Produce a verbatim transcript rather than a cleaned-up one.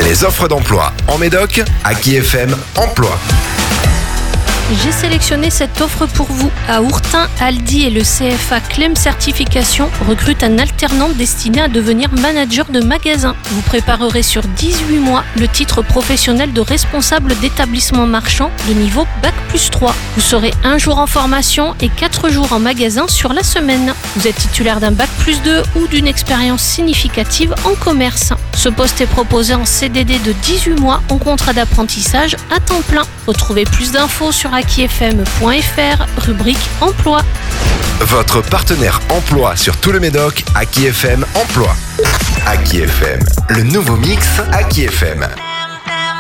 Les offres d'emploi en Médoc, Aki F M Emploi. J'ai sélectionné cette offre pour vous. À Ourtin, Aldi et le C F A Clem Certification recrutent un alternant destiné à devenir manager de magasin. Vous préparerez sur dix-huit mois le titre professionnel de responsable d'établissement marchand de niveau bac plus trois. Vous serez un jour en formation et quatre jours en magasin sur la semaine. Vous êtes titulaire d'un bac plus deux ou d'une expérience significative en commerce. Ce poste est proposé en C D D de dix-huit mois en contrat d'apprentissage à temps plein. Retrouvez plus d'infos sur aki f m point f r, rubrique emploi. Votre partenaire emploi sur tout le Médoc, Aki F M Emploi. Aki F M, le nouveau mix Aki F M.